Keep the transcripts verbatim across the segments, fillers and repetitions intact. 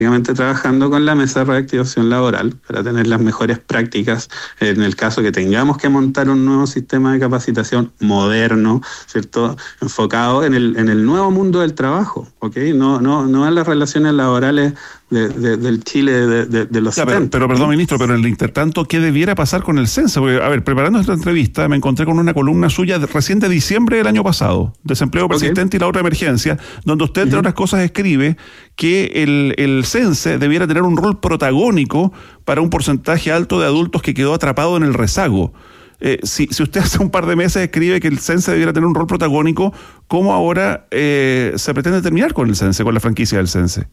trabajando con la mesa de reactivación laboral para tener las mejores prácticas en el caso que tengamos que montar un nuevo sistema de capacitación moderno, ¿cierto? Enfocado en el en el nuevo mundo del trabajo, ¿ok? No no no en las relaciones laborales de, de, del Chile de, de, de los ya, pero, pero perdón, ministro, pero en el intertanto, ¿qué debiera pasar con el censo? Porque, a ver, preparando esta entrevista me encontré con una columna suya de, recién de diciembre del año pasado, Desempleo persistente okay. y la otra emergencia, donde usted, entre uh-huh. otras cosas, escribe que el, el cense debiera tener un rol protagónico para un porcentaje alto de adultos que quedó atrapado en el rezago. Eh, si, si usted hace un par de meses escribe que el cense debiera tener un rol protagónico, ¿cómo ahora eh, se pretende terminar con el cense, con la franquicia del cense?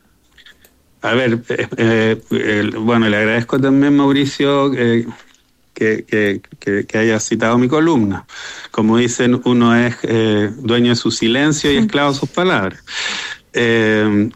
A ver, eh, eh, eh, bueno, le agradezco también, Mauricio, eh, que, que, que, que haya citado mi columna. Como dicen, uno es eh, dueño de su silencio y esclavo de sus palabras. Eh,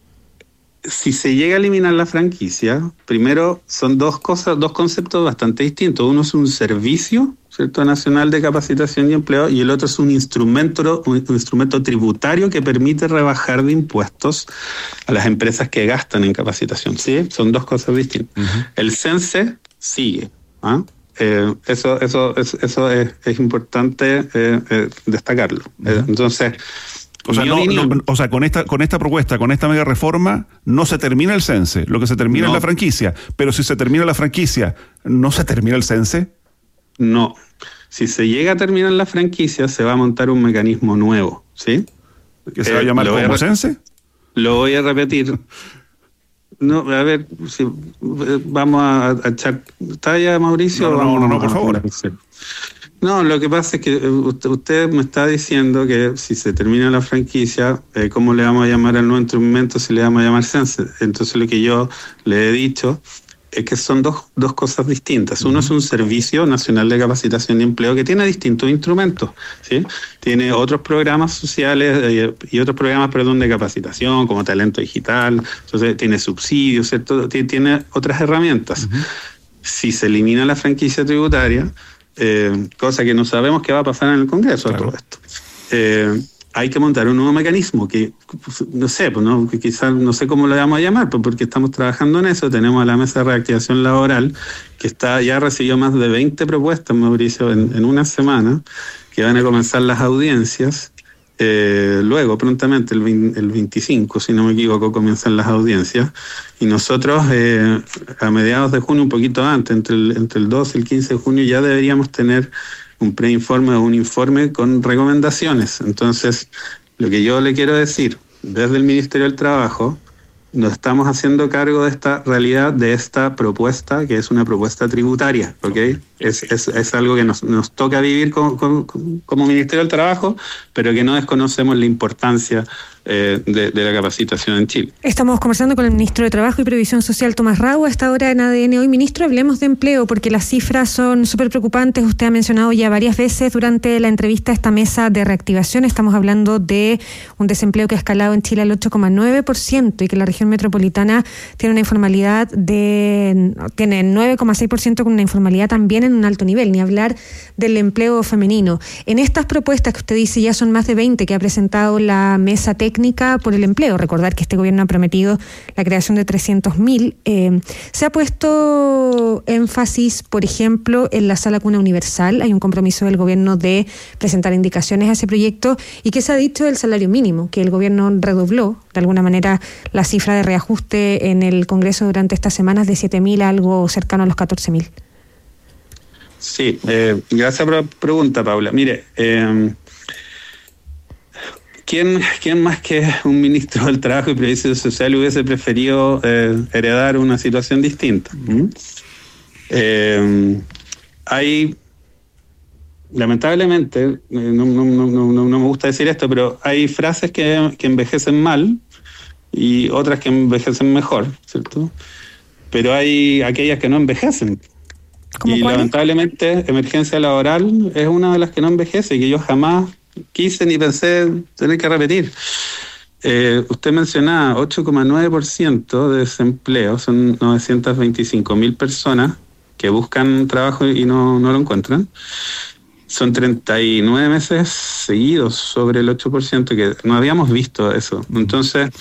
si se llega a eliminar la franquicia, primero son dos cosas, dos conceptos bastante distintos. Uno es un servicio, ¿cierto?, nacional de capacitación y empleo, y el otro es un instrumento, un instrumento tributario que permite rebajar de impuestos a las empresas que gastan en capacitación. ¿Sí? Son dos cosas distintas. Uh-huh. El cense sigue. ¿Ah? Eh, eso, eso, eso, eso es, es importante eh, eh, destacarlo. Uh-huh. Eh, entonces. O sea, no, no, o sea, con esta con esta propuesta, con esta mega reforma, no se termina el cense. Lo que se termina no. es la franquicia. Pero si se termina la franquicia, ¿no se termina el cense? No. Si se llega a terminar la franquicia, se va a montar un mecanismo nuevo, ¿sí? ¿Que se eh, va a llamar como cense? Lo voy a repetir. No, a ver, si vamos a, a echar talla, Mauricio. No, no, vamos no, no, por a, favor. No, lo que pasa es que usted, usted me está diciendo que si se termina la franquicia, eh, ¿cómo le vamos a llamar al nuevo instrumento si le vamos a llamar cense? Entonces lo que yo le he dicho es que son dos, dos cosas distintas. Uno es un servicio nacional de capacitación y empleo que tiene distintos instrumentos, ¿sí? Tiene otros programas sociales eh, y otros programas, perdón, de capacitación, como talento digital, entonces tiene subsidios, ¿cierto? Tiene otras herramientas. Uh-huh. Si se elimina la franquicia tributaria, Eh, cosa que no sabemos qué va a pasar en el Congreso claro. a todo esto. Eh, hay que montar un nuevo mecanismo que, no sé, pues no, que quizás no sé cómo lo vamos a llamar, pues porque estamos trabajando en eso. Tenemos a la mesa de reactivación laboral que está ya recibió más de veinte propuestas, Mauricio, en, en una semana, que van a comenzar las audiencias. Eh, luego, prontamente, el, veinte, el veinticinco, si no me equivoco, comienzan las audiencias. Y nosotros, eh, a mediados de junio, un poquito antes, entre el, entre el doce y el quince de junio, ya deberíamos tener un preinforme o un informe con recomendaciones. Entonces, lo que yo le quiero decir, desde el Ministerio del Trabajo, nos estamos haciendo cargo de esta realidad, de esta propuesta, que es una propuesta tributaria, ¿ok? Es, es, es algo que nos, nos toca vivir como, como, como Ministerio del Trabajo, pero que no desconocemos la importancia eh, de, de la capacitación en Chile. Estamos conversando con el Ministro de Trabajo y Previsión Social, Tomás Raua, a esta hora en A D N Hoy. Ministro, hablemos de empleo, porque las cifras son súper preocupantes. Usted ha mencionado ya varias veces durante la entrevista esta mesa de reactivación. Estamos hablando de un desempleo que ha escalado en Chile al ocho coma nueve por ciento y que la región metropolitana tiene una informalidad de tiene nueve coma seis por ciento con una informalidad también en un alto nivel, ni hablar del empleo femenino. En estas propuestas que usted dice ya son más de veinte que ha presentado la mesa técnica por el empleo, recordar que este gobierno ha prometido la creación de trescientos mil, eh, se ha puesto énfasis, por ejemplo, en la Sala Cuna Universal. Hay un compromiso del gobierno de presentar indicaciones a ese proyecto. ¿Y qué se ha dicho del salario mínimo? Que el gobierno redobló de alguna manera la cifra de reajuste en el Congreso durante estas semanas de siete mil a algo cercano a los catorce mil. Sí, eh, gracias por la pregunta, Paula. Mire, eh, ¿quién, ¿quién más que un ministro del Trabajo y Previsión Social hubiese preferido eh, heredar una situación distinta? ¿Mm? Eh, hay, lamentablemente, eh, no, no, no, no, no me gusta decir esto, pero hay frases que, que envejecen mal y otras que envejecen mejor, ¿cierto? Pero hay aquellas que no envejecen. Y cuál? Lamentablemente, emergencia laboral es una de las que no envejece y que yo jamás quise ni pensé tener que repetir. Eh, usted mencionaba ocho coma nueve por ciento de desempleo, son novecientas veinticinco mil personas que buscan trabajo y no, no lo encuentran. Son treinta y nueve meses seguidos sobre el ocho por ciento, que no habíamos visto eso. Entonces,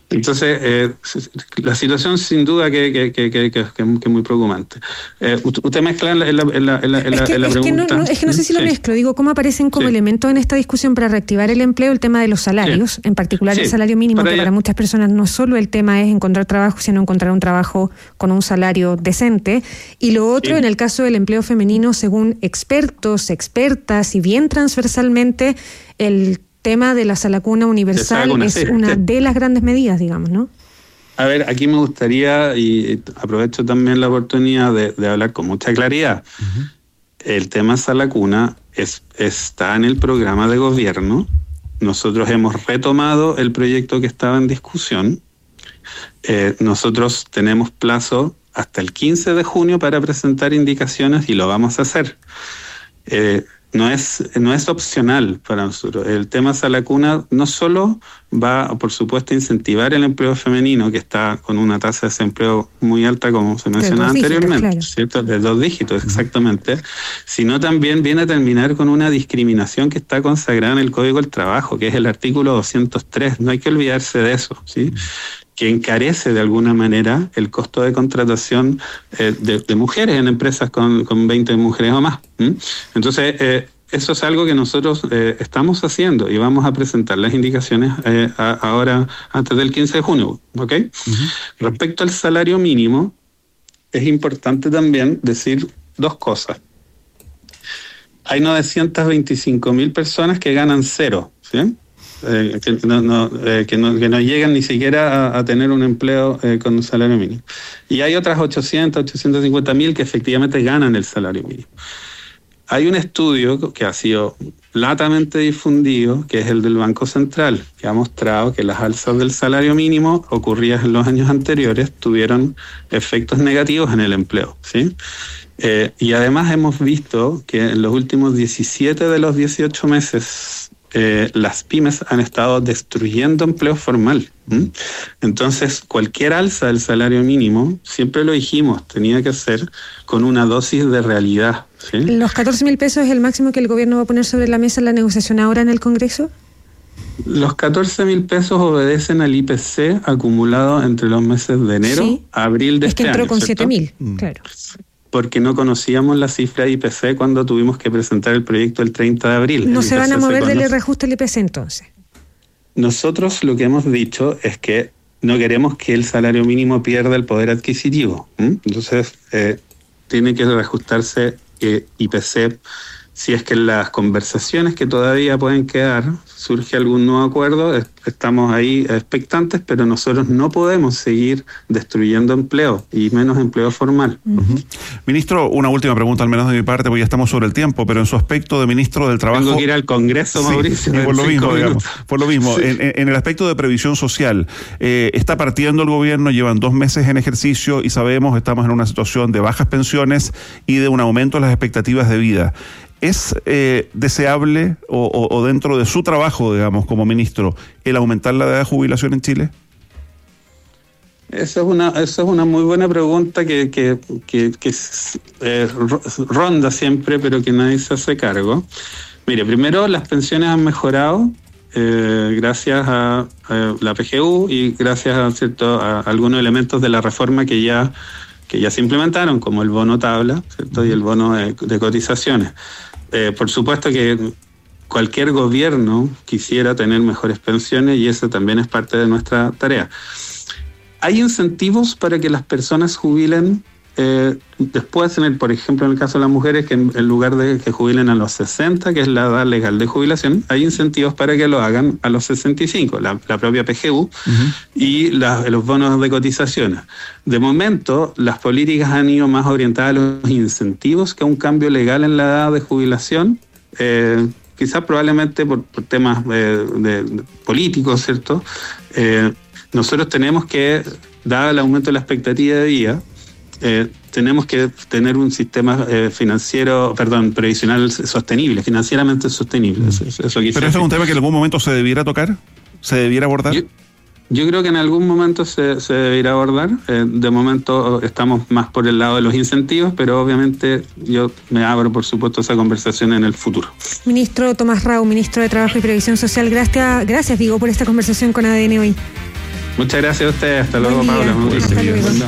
Entonces, eh, la situación sin duda que, que, que, que, que, que es muy preocupante. Eh, usted mezcla en la, en la, en la, en la, es que, en la es pregunta. Que no, no, es que no sé si lo sí. mezclo. Digo, ¿cómo aparecen como sí. elementos en esta discusión para reactivar el empleo el tema de los salarios? Sí. En particular sí. el salario mínimo, para que ella... para muchas personas no solo el tema es encontrar trabajo, sino encontrar un trabajo con un salario decente. Y lo otro, sí. en el caso del empleo femenino, según expertos, expertas y bien transversalmente, el tema de la salacuna universal una, es sí, una sí. de las grandes medidas, digamos, ¿no? A ver, aquí me gustaría, y aprovecho también la oportunidad de, de hablar con mucha claridad. Uh-huh. El tema salacuna es, está en el programa de gobierno. Nosotros hemos retomado el proyecto que estaba en discusión. Eh, nosotros tenemos plazo hasta el quince de junio para presentar indicaciones y lo vamos a hacer. Eh, No es, no es opcional para nosotros. El tema salacuna no solo va, por supuesto, a incentivar el empleo femenino, que está con una tasa de desempleo muy alta, como se mencionaba anteriormente, dígitos, claro. ¿cierto? De dos dígitos, exactamente, sino también viene a terminar con una discriminación que está consagrada en el Código del Trabajo, que es el artículo doscientos tres. No hay que olvidarse de eso, ¿sí? Que encarece de alguna manera el costo de contratación eh, de, de mujeres en empresas con, con veinte mujeres o más. ¿Mm? Entonces, eh, eso es algo que nosotros eh, estamos haciendo y vamos a presentar las indicaciones eh, a, ahora antes del quince de junio. ¿Ok? Uh-huh. Respecto al salario mínimo, es importante también decir dos cosas. Hay novecientas veinticinco mil personas que ganan cero, ¿sí? Eh, que, no, no, eh, que, no, que no llegan ni siquiera a, a tener un empleo eh, con un salario mínimo. Y hay otras ochocientas, ochocientos cincuenta mil que efectivamente ganan el salario mínimo. Hay un estudio que ha sido latamente difundido, que es el del Banco Central, que ha mostrado que las alzas del salario mínimo ocurridas en los años anteriores tuvieron efectos negativos en el empleo, ¿sí? Eh, y además hemos visto que en los últimos diecisiete de los dieciocho meses Eh, las pymes han estado destruyendo empleo formal. ¿Mm? Entonces, cualquier alza del salario mínimo, siempre lo dijimos, tenía que ser con una dosis de realidad. ¿Sí? ¿Los catorce mil pesos es el máximo que el gobierno va a poner sobre la mesa en la negociación ahora en el Congreso? Los catorce mil pesos obedecen al I P C acumulado entre los meses de enero sí. a abril de es este año. Es que entró año, con ¿cierto? siete mil, mm. claro. Porque no conocíamos la cifra de I P C cuando tuvimos que presentar el proyecto el treinta de abril. ¿No se van a mover del reajuste del I P C entonces? Nosotros lo que hemos dicho es que no queremos que el salario mínimo pierda el poder adquisitivo. ¿Mm? Entonces, eh, tiene que reajustarse eh, I P C. Si es que en las conversaciones que todavía pueden quedar surge algún nuevo acuerdo, estamos ahí expectantes, pero nosotros no podemos seguir destruyendo empleo, y menos empleo formal. Uh-huh. Ministro, una última pregunta al menos de mi parte, porque ya estamos sobre el tiempo, pero en su aspecto de ministro del Trabajo... Tengo que ir al Congreso, sí, Mauricio. Por lo mismo, digamos, por lo mismo. Sí. En, en el aspecto de previsión social, eh, está partiendo el gobierno, llevan dos meses en ejercicio y sabemos, estamos en una situación de bajas pensiones y de un aumento en las expectativas de vida. ¿Es eh, deseable o, o, o dentro de su trabajo, digamos, como ministro, el aumentar la edad de jubilación en Chile? Esa es una, esa es una muy buena pregunta que, que, que, que eh, ronda siempre, pero que nadie se hace cargo. Mire, primero, las pensiones han mejorado eh, gracias a, a la P G U y gracias a, ¿cierto?, a algunos elementos de la reforma que ya que ya se implementaron, como el bono tabla, ¿cierto?, y el bono de, de cotizaciones. Eh, por supuesto que cualquier gobierno quisiera tener mejores pensiones y eso también es parte de nuestra tarea. Hay incentivos para que las personas jubilen eh, después, en el, por ejemplo, en el caso de las mujeres, que en, en lugar de que jubilen a los sesenta, que es la edad legal de jubilación, hay incentivos para que lo hagan a los sesenta y cinco, la, la propia P G U uh-huh. y la, los bonos de cotizaciones. De momento, las políticas han ido más orientadas a los incentivos que a un cambio legal en la edad de jubilación, eh, quizás probablemente por, por temas eh, de, de políticos, ¿cierto? Eh, nosotros tenemos que, dado el aumento de la expectativa de vida, Eh, tenemos que tener un sistema eh, financiero, perdón, previsional sostenible, financieramente sostenible. Mm. Eso, eso ¿Pero ese es un tema que en algún momento se debiera tocar? ¿Se debiera abordar? Yo, yo creo que en algún momento se, se debiera abordar. Eh, de momento estamos más por el lado de los incentivos, pero obviamente yo me abro, por supuesto, esa conversación en el futuro. Ministro Tomás Rau, ministro de Trabajo y Previsión Social, gracias, gracias digo, por esta conversación con A D N hoy. Muchas gracias a ustedes. Hasta luego, Buen día. Paula. Muy Hasta bien. luego.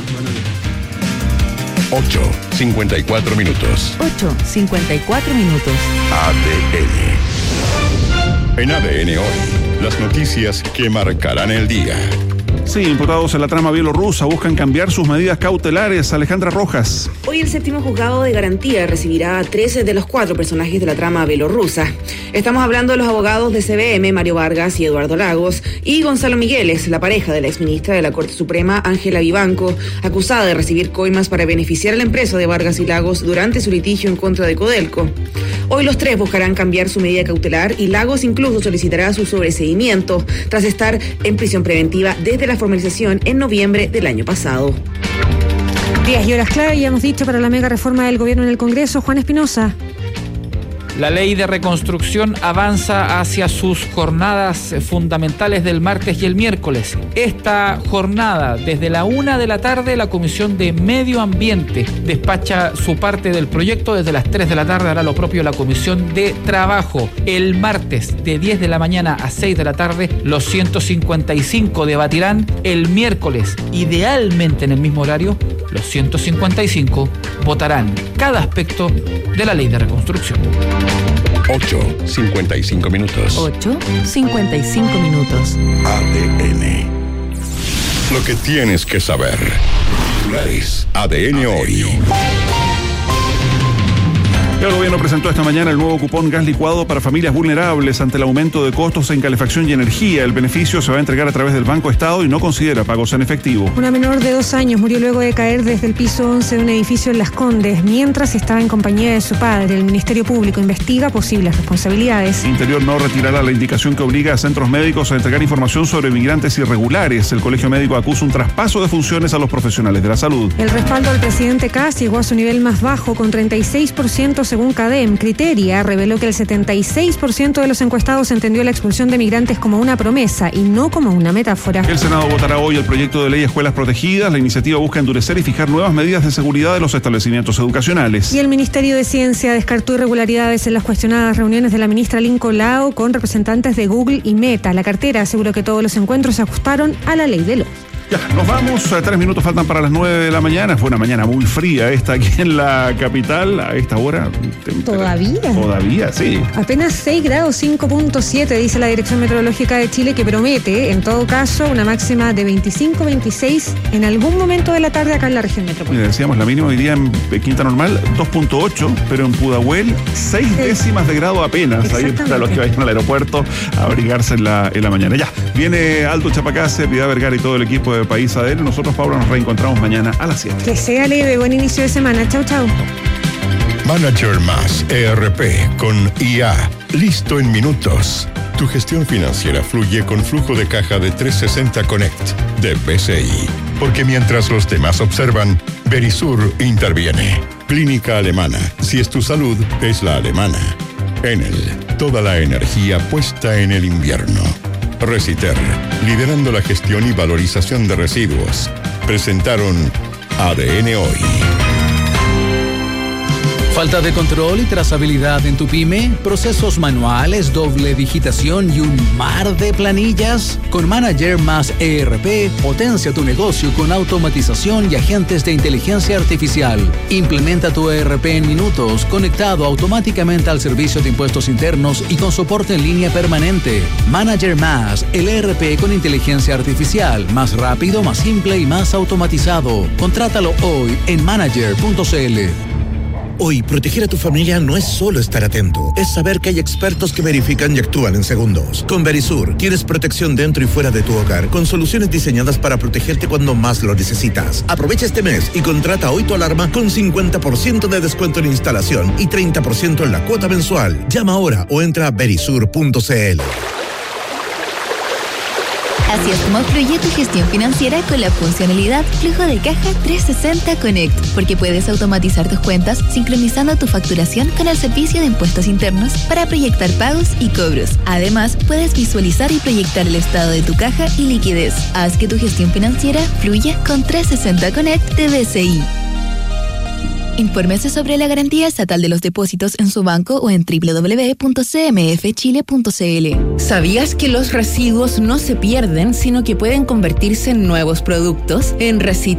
ocho cincuenta y cuatro minutos. ocho cincuenta y cuatro minutos. A D N. En A D N hoy, las noticias que marcarán el día. Sí, imputados en la trama bielorrusa buscan cambiar sus medidas cautelares. Alejandra Rojas. Hoy el séptimo juzgado de garantía recibirá a trece de los cuatro personajes de la trama bielorrusa. Estamos hablando de los abogados de C B M, Mario Vargas y Eduardo Lagos, y Gonzalo Migueles, la pareja de la exministra de la Corte Suprema, Ángela Vivanco, acusada de recibir coimas para beneficiar a la empresa de Vargas y Lagos durante su litigio en contra de Codelco. Hoy los tres buscarán cambiar su medida cautelar y Lagos incluso solicitará su sobreseimiento tras estar en prisión preventiva desde la formalización en noviembre del año pasado. Días y horas clave, ya hemos dicho, para la mega reforma del gobierno en el Congreso. Juan Espinosa. La ley de reconstrucción avanza hacia sus jornadas fundamentales del martes y el miércoles. Esta jornada, desde la una de la tarde, la Comisión de Medio Ambiente despacha su parte del proyecto. Desde las tres de la tarde hará lo propio la Comisión de Trabajo. El martes, de diez de la mañana a seis de la tarde, los ciento cincuenta y cinco debatirán. El miércoles, idealmente en el mismo horario, los ciento cincuenta y cinco votarán cada aspecto de la ley de reconstrucción. ocho cincuenta y cinco minutos. ocho cincuenta y cinco minutos. A D N. Lo que tienes que saber. Titulares. A D N hoy. El gobierno presentó esta mañana el nuevo cupón gas licuado para familias vulnerables ante el aumento de costos en calefacción y energía. El beneficio se va a entregar a través del Banco Estado y no considera pagos en efectivo. Una menor de dos años murió luego de caer desde el piso once de un edificio en Las Condes, mientras estaba en compañía de su padre. El Ministerio Público investiga posibles responsabilidades. Interior no retirará la indicación que obliga a centros médicos a entregar información sobre migrantes irregulares. El Colegio Médico acusa un traspaso de funciones a los profesionales de la salud. El respaldo al presidente Kast llegó a su nivel más bajo, con treinta y seis por ciento según CADEM. Criteria reveló que el setenta y seis por ciento de los encuestados entendió la expulsión de migrantes como una promesa y no como una metáfora. El Senado votará hoy el proyecto de ley Escuelas Protegidas. La iniciativa busca endurecer y fijar nuevas medidas de seguridad de los establecimientos educacionales. Y el Ministerio de Ciencia descartó irregularidades en las cuestionadas reuniones de la ministra Lincoln Lao con representantes de Google y Meta. La cartera aseguró que todos los encuentros se ajustaron a la ley de Law. Ya, nos vamos. Tres minutos faltan para las nueve de la mañana. Fue una mañana muy fría esta aquí en la capital. A esta hora. ¿Todavía? Todavía, sí. Apenas seis grados, cinco punto siete, dice la Dirección Meteorológica de Chile, que promete, en todo caso, una máxima de veinticinco, veintiséis en algún momento de la tarde acá en la región metropolitana. Y decíamos, la mínima hoy día en Quinta Normal, dos punto ocho, pero en Pudahuel, seis sí. décimas de grado apenas. Ahí para los que vayan al aeropuerto a abrigarse en la, en la mañana. Ya, viene Aldo Chapacase, Piedad Vergara y todo el equipo de País A D N. Nosotros, Paula, nos reencontramos mañana a las siete. Que sea leve, buen inicio de semana. Chau, chau. Manager Más E R P con I A. Listo en minutos. Tu gestión financiera fluye con flujo de caja de trescientos sesenta Connect de B C I. Porque mientras los demás observan, Verisur interviene. Clínica Alemana. Si es tu salud, es la alemana. Enel. Toda la energía puesta en el invierno. Reciter, liderando la gestión y valorización de residuos. Presentaron A D N Hoy. Falta de control y trazabilidad en tu pyme, procesos manuales, doble digitación y un mar de planillas. Con Manager Más E R P, potencia tu negocio con automatización y agentes de inteligencia artificial. Implementa tu E R P en minutos, conectado automáticamente al servicio de impuestos internos y con soporte en línea permanente. Manager Más, el E R P con inteligencia artificial, más rápido, más simple y más automatizado. Contrátalo hoy en manager punto c l. Hoy, proteger a tu familia no es solo estar atento, es saber que hay expertos que verifican y actúan en segundos. Con Verisur, tienes protección dentro y fuera de tu hogar, con soluciones diseñadas para protegerte cuando más lo necesitas. Aprovecha este mes y contrata hoy tu alarma con cincuenta por ciento de descuento en instalación y treinta por ciento en la cuota mensual. Llama ahora o entra a verisur punto c l. Así es como fluye tu gestión financiera con la funcionalidad Flujo de Caja trescientos sesenta Connect, porque puedes automatizar tus cuentas sincronizando tu facturación con el servicio de impuestos internos para proyectar pagos y cobros. Además, puedes visualizar y proyectar el estado de tu caja y liquidez. Haz que tu gestión financiera fluya con trescientos sesenta Connect de B C I. Infórmese sobre la garantía estatal de los depósitos en su banco o en doble u doble u doble u punto c m f chile punto c l. ¿Sabías que los residuos no se pierden, sino que pueden convertirse en nuevos productos? En Recicla